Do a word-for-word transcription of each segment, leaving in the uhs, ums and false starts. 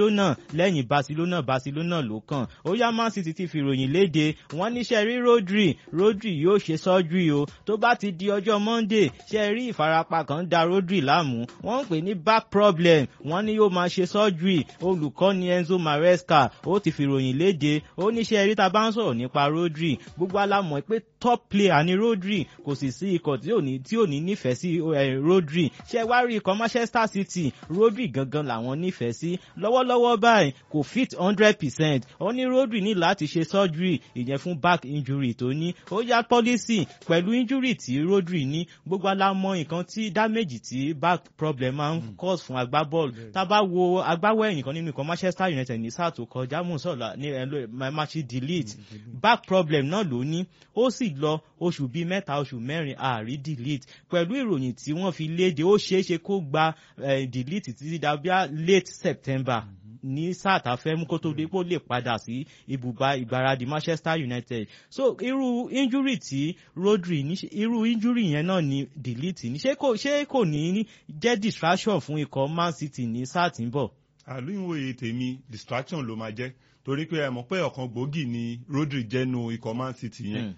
Barcelona lẹ́yìn Barcelona Barcelona ló kàn. Ó yá Man City ti fìròyìn léde wọ́n níṣẹ́ rí Rodri Rodri yóò ṣe surgery o tó bá ti di ọjọ́ Monday ṣe rí ìfarapa kan da Rodri láàmú wọ́n ń pè ní back problem wọ́n ní yóò máa ṣe surgery olùkọ́ni Enzo Maresca ó ti fìròyìn léde ó níṣẹ́ rí ta bá ń sọ̀rọ̀ nípa Rodri gbogbo alámọ̀ pé top player ni Rodri kò sì sí ikọ̀ tí ò ní tí ò ní nífẹ̀ẹ́ sí Rodri ṣe wá rí ikọ̀ Manchester City Rodri gangan làwọn nífẹ̀ẹ́ sí lọ́wọ́lọ́wọ́ báyìí kò fit hundred percent ó ní Rodri ní láti ṣe surgery ìyẹn fún back injury tó ní ó yá policy pẹ̀lú injury tí Rodri ní gbogbo alámọ̀ nǹkan tí damage tí back problem máa ń cause fún agbábọ́ọ̀lù tá bá wo agbáwẹ̀yìn kan nínú ikọ̀ Manchester United ní sáà tó kọjá mú sọ̀rọ̀ ní Machi delete back problem náà ló ní ó sì lọ oṣù bíi mẹ́ta oṣù mẹ́rin àárí delete pẹ̀lú ìròyìn tí wọ́n fi léde ó ṣeéṣe kó gba delete títí dàbí late September ní sáà tá fẹ́ mú kó tó dé pé ó lè padà sí ibùba ìgbáradì Manchester United so irú injury tí Rodri ní irú injury yẹn náà ni delete ní ṣé kò ṣé kò ní jẹ́ distraction fún ikọ̀ Man City ní sáà tí ń bọ̀. àlùyìnwòye tèmi distraction ló máa jẹ́ torí pé ẹ mọ̀ pé ọ̀kan gbòógì ni Rodri jẹ́nu ikọ̀ Man City yẹn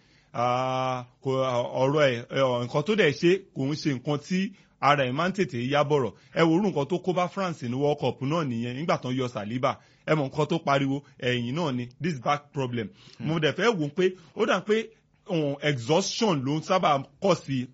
ọ̀rọ̀ ẹ̀ nǹkan tó dẹ̀ ṣe kò ń ṣe nǹkan tí ara ẹ̀ máa ń tètè yá bọ̀rọ̀ ẹ wo orú nǹkan tó kó bá France ní World Cup náà nìyẹn nígbà tán yọ Saliba ẹ mọ̀ nǹkan tó pariwo ẹ̀yìn náà ni this back problem mo dẹ̀ fẹ́ wò pé ó dà pé exhaustion ló ń sábà kọ̀ sí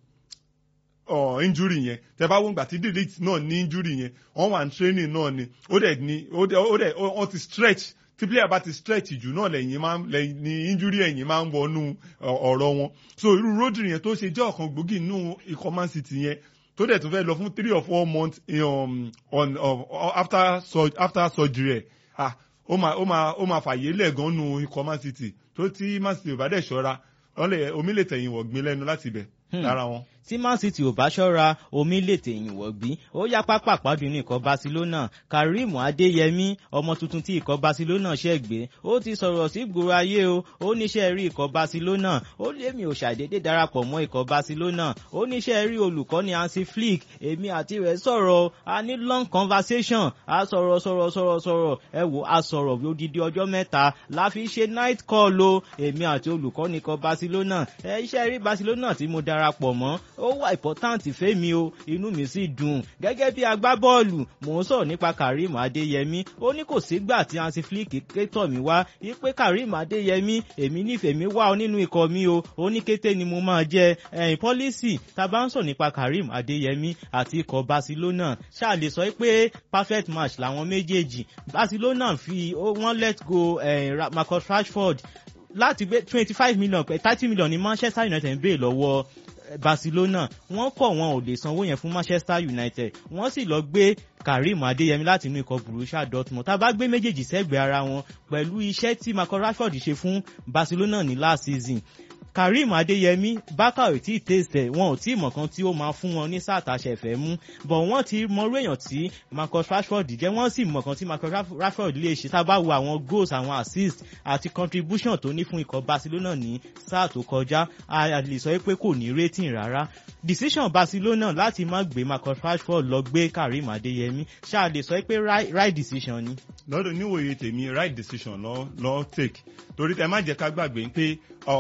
injury yẹn tẹ bá wọ́n gbà tí delete náà ní injury yẹn wọ́n wà ní training náà ni ó dẹ̀ ní ó dẹ̀ ó ti stretch tí player bá ti stretch jù náà lẹ́yìn máa lẹ́yìn ní injury ẹ̀yìn máa ń wọnú ọ̀rọ̀ wọn so irú Rodri yẹn tó ṣe jẹ́ ọ̀kan gbòógì nínú ikọ̀ Man City yẹn tó dẹ̀ tún fẹ́ lọ fún three or four months um, on uh, after after surgery ẹ̀ ah ó máa ó máa ó máa fàyè lẹ́ẹ̀gan nù ikọ̀ Man City tó tí Man City ò bá dẹ̀ ṣọ́ra omi lè tẹ̀yìn wọ̀gbìn lẹ́nu láti bẹ̀ lára wọn. tí Man City ò bá ṣọ́ra omi lè tẹ̀yìn wọ̀gbìn ó yá pápá pàdé ní ikọ̀ Barcelona Karim Adeyemi ọmọ tuntun tí ikọ̀ Barcelona ṣẹ̀gbé ó ti sọ̀rọ̀ sí gbòòrò ayé o ó níṣẹ́ rí ikọ̀ Barcelona ó lémi ò ṣàdédé darapọ̀ mọ́ ikọ̀ Barcelona ó níṣẹ́ rí olùkọ́ni Hansi Flick èmi àti rẹ̀ sọ̀rọ̀ a ní long conversation a sọ̀rọ̀ sọ̀rọ̀ sọ̀rọ̀ sọ̀rọ̀ ẹ wò a sọ̀rọ̀ odidi ọjọ́ mẹ́ta la fi ṣe night call o èmi àti olùkọ́ni ikọ̀ Barcelona ẹ iṣẹ́ rí Barcelona tí mo darapọ̀ mọ́ ó wà important fẹ́mi o inú mi sì dùn gẹ́gẹ́ bí agbábọ́ọ̀lù mò ń sọ̀rọ̀ nípa Karim Adeyemi ó ní kò sígbà tí Hansi Flick kétọ̀ mi wá wípé Karim Adeyemi èmi nífẹ̀ẹ́ mi wá nínú ikọ̀ mi o ó ní kété ni mo máa jẹ ẹ̀yìn pọ́lísì tá a bá ń sọ̀rọ̀ nípa Karim Adeyemi àti ikọ̀ Barcelona ṣáà lè sọ pé perfect match làwọn méjèèjì Barcelona fi wọ́n let go eh, Marcus Rashford láti gbé twenty five million thirty million ní Manchester United ń béè lọ́wọ́ Barcelona wọ́n kọ̀ wọn ò lè sanwó yẹn fún Manchester United wọ́n sì lọ gbé Karim Adeyemi láti inú ikọ̀ Borussia Dortmund tá a bá gbé méjèèjì sẹ́gbẹ̀ẹ́ ara wọn pẹ̀lú iṣẹ́ tí Marcus Rashford ṣe fún Barcelona ní last season Karim Adeyemi bákà ò tí ì tẹ̀sẹ̀ wọn ò tí ì mọ̀ kan tí ó máa fún wọn ní sáà tàṣẹ fẹ́ mú bọ̀ wọ́n ti mọrú èèyàn tí Marcus Rashford jẹ́ wọ́n sì mọ̀ kan tí Marcus Rashford lè ṣe tá a bá wo àwọn goals àwọn assists àti contribution tó ní fún ikọ̀ Barcelona ní sáà tó kọjá a lè sọ pé kò ní rating rárá decision Barcelona láti má gbé Marcus Rashford lọ gbé Karim Adeyemi ṣáà lè sọ pé right, right decision ni. lọ́dọ̀ níwòye tèmi right decision lọ́ lọ́ take torí tẹ má jẹ́ ká gbàgbé pé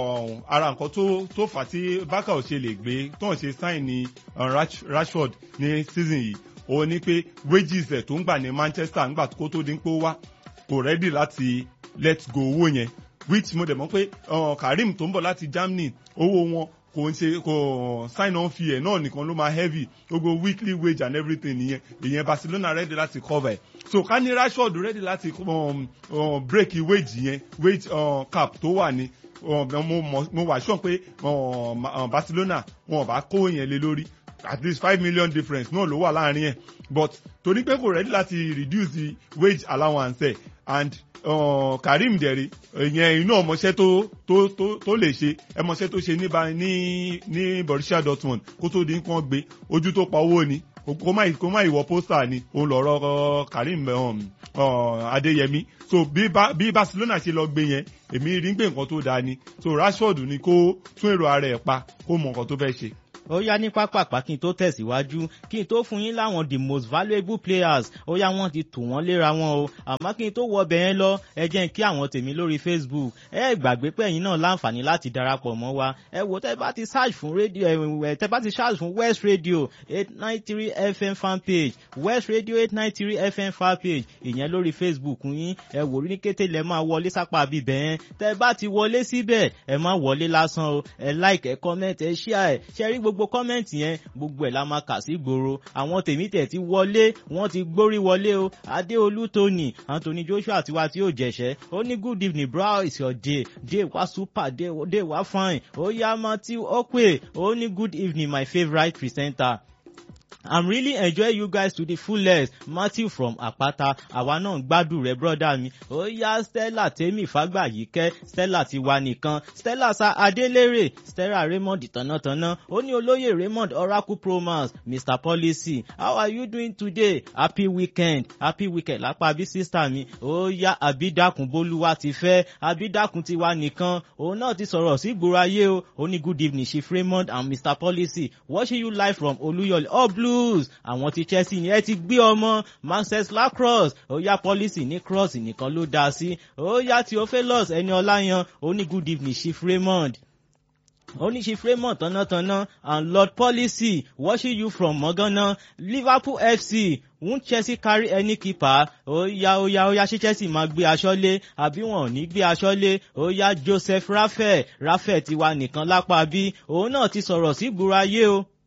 ara nǹkan tó tó fà tí Barca ò ṣe lè gbé tó ń ṣe sign ní Rashford ní season yìí òun ni pé wages ẹ̀ tó ń gbà ní Manchester ńgbà kó tó dín pé ó wá kò ready láti let go owó yẹn which mo dẹ̀ mọ̀ pé Karim tó ń bọ̀ láti Germany owó wọn kò ń ṣe kò sign on fee ẹ̀ náà nìkan ló máa heavy gbogbo weekly wage and everything nìyẹn ìyẹn Barcelona ready láti cover ẹ̀ so ká ní Rashford ready láti um, um, break wage yẹn wage uh, cap tó wà ní mo wà sure pé Barcelona wọn bá kó yẹn lé lórí at least five million difference náà ló wà láàrin ẹ̀ but torí pé kò ready láti reduce the wage allowance ẹ̀ and uh, Karim dẹ̀rẹ̀ ìyẹn inú ọmọọṣẹ́ tó tó tó tó lè ṣe ẹmọọṣẹ́ tó ṣe níbà ní ní Borussia Dortmund kó tó di nǹkan gbé ojú tó pa owó ni kó má kó má ìwọ pósítà ni òun lọ̀rọ̀ Karim um, uh, Adeyemi so bí ba, bí Barcelona ṣe lọ gbé yẹn èmi rí pé nǹkan tó dáa ni so Rashford ni kó tún èrò ara ẹ̀ pa kó mọ nǹkan tó fẹ́ ṣe. ó yá ní pápápá kí n tó tẹ̀síwájú kí n tó fún yín láwọn the most valuable players ó yá wọ́n ti tò wọ́n léra wọn o àmọ́ kí n tó wọ bẹ̀yẹn lọ ẹ jẹ́ n kí àwọn tèmi lórí Facebook ẹ gbàgbé pé ẹ̀yin náà láǹfààní láti darapọ̀ mọ́ wa ẹ wò tẹ́ bá ti search fún radio ẹ tẹ́ bá ti search fún West Radio eight nine three F M fan page West Radio eight nine three F M fan page ìyẹn lórí Facebook yín ẹ wò rí ní kété lẹ máa wọlé sápá bíbẹ̀ yẹn tẹ́ bá ti wọlé síbẹ̀ ẹ má wọlé lásán o ẹ like ẹ comment ẹ share ẹ ṣe rí gbogbo comment yẹn gbogbo ẹ̀ la máa kà sí gbòòrò àwọn tèmi tẹ̀ ti wọlé wọ́n ti gbórí wọlé o Adéolú Tony Anthony Joshua tiwa tí ó jẹ̀ṣẹ́ ó ní good evening bro it's your day day wa super day, day wa fine ó yá Matthew Okwe ó ní good evening my favourite presenter. I'm really enjoying you guys to the fullest. Matthew from Apata. Àwa náà ń gbádùn rẹ̀ brother mi. Ó yá Stella Tèmi Fágbàyíkẹ́. Stella ti wà nìkan. Stella Sa Adélérè. Stella Raymond Tànátàná. Ó ní olóyè Raymond Oracle Promas. Mister Policy. How are you doing today? Happy weekend. Happy weekend. Lápá bí sister mi. Ó yá Abídàkùn Bólúwa ti fẹ́. Abídàkùn ti wà nìkan. Òun náà ti sọ̀rọ̀ sí ìgboro ayé o. Ó ní good evening Chief Raymond and Mister Policy. Watching you live from Olúyọ̀lé. All blue. Àwọn ti Chelsea ni ẹ ti gbé ọmọ Manchester Cross ó yá Policy ní Cross nìkan ló dá sí ó yá Theophilus Ẹniọláyan ó ní good evening Chief Raymond ó ní Chief Raymond Tánátáná and Lord Policy watching you from Mọ̀gánná Liverpool F C won't Chelsea carry any keeper ó yá ó yá ó yá ṣé Chelsea máa gbé aṣọ lé àbí wọn ò ní gbé aṣọ lé ó yá Joseph Raphael Raphael ti wà nìkan lápá bí òun náà ti sọ̀rọ̀ sí ìgboro ayé o.